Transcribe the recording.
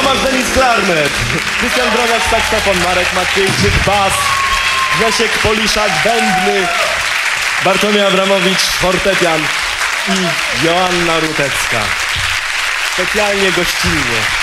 Tomasz Denis klarnet, Krystian Drogacz saksofon, Marek Maciejczyk bas, Grzesiek Poliszak bębny, Bartłomiej Abramowicz fortepian i Joanna Rutecka. Specjalnie gościnnie.